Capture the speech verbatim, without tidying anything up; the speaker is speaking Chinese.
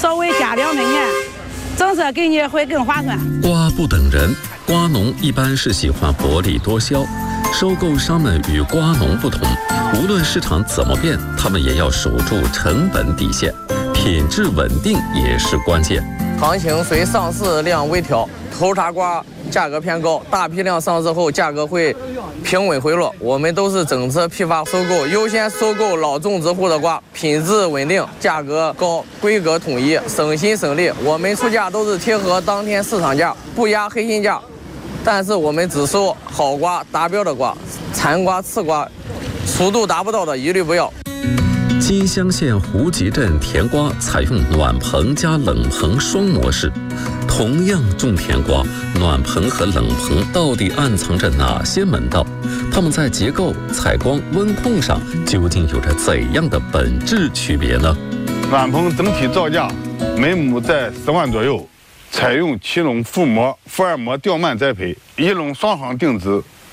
稍微加两分钱，整色给你会更划算。 瓜不等人，瓜农一般是喜欢薄利多销，收购商们与瓜农不同，无论市场怎么变，他们也要守住成本底线，品质稳定也是关键。 行情随上市量微调，头茬瓜价格偏高，大批量上市后价格会平稳回落。我们都是整车批发收购，优先收购老种植户的瓜，品质稳定，价格高，规格统一，省心省力。我们出价都是贴合当天市场价，不压黑心价。但是我们只收好瓜、达标的瓜，残瓜、次瓜，熟度达不到的一律不要。 金乡县胡集镇甜瓜采用暖棚加冷棚双模式，同样种甜瓜，暖棚和冷棚到底暗藏着哪些门道？它们在结构、采光、温控上究竟有着怎样的本质区别呢？ 暖棚整体造价每亩在十万左右，采用七垄覆膜、覆二膜吊蔓栽培，一垄双行定植，